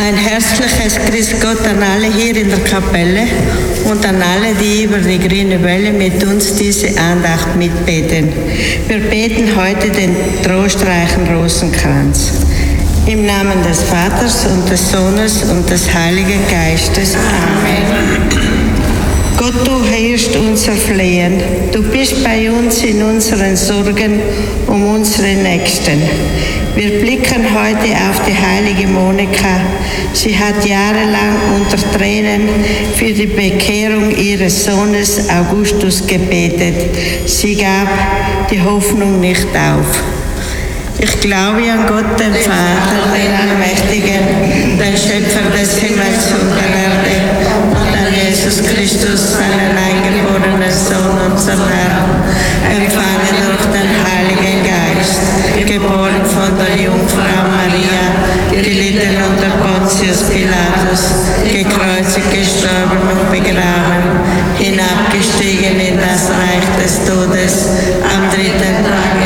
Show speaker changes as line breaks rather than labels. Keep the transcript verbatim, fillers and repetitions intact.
Ein herzliches Grüß Gott an alle hier in der Kapelle und an alle, die über die grüne Welle mit uns diese Andacht mitbeten. Wir beten heute den trostreichen Rosenkranz. Im Namen des Vaters und des Sohnes und des Heiligen Geistes. Amen. Gott, du hörst unser Flehen. Du bist bei uns in unseren Sorgen um unsere Nächsten. Wir blicken heute auf die heilige Monika. Sie hat jahrelang unter Tränen für die Bekehrung ihres Sohnes Augustus gebetet. Sie gab die Hoffnung nicht auf. Ich glaube an Gott, den Vater, den Allmächtigen, den Schöpfer des Himmels und der Erde, und an Jesus Christus, seinen eingeborenen Sohn, unseren Herrn, empfangen durch den Heiligen Geist, geboren von der Jungfrau Maria, gelitten unter Pontius Pilatus, gekreuzigt, gestorben und begraben, hinabgestiegen in das Reich des Todes, am dritten Tag